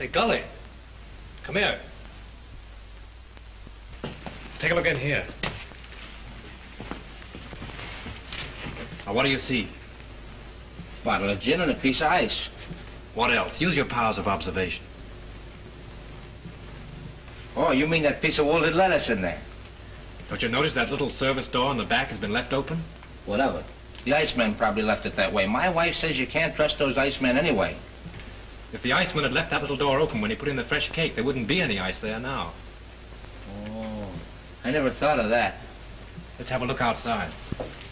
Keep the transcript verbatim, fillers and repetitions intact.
Say, Gully, come here. Take a look in here. Now, what do you see? Bottle of gin and a piece of ice. What else? Use your powers of observation. Oh, you mean that piece of wilted lettuce in there? Don't you notice that little service door in the back has been left open? Whatever. The iceman probably left it that way. My wife says you can't trust those icemen anyway. If the iceman had left that little door open when he put in the fresh cake, there wouldn't be any ice there now. Oh, I never thought of that. Let's have a look outside.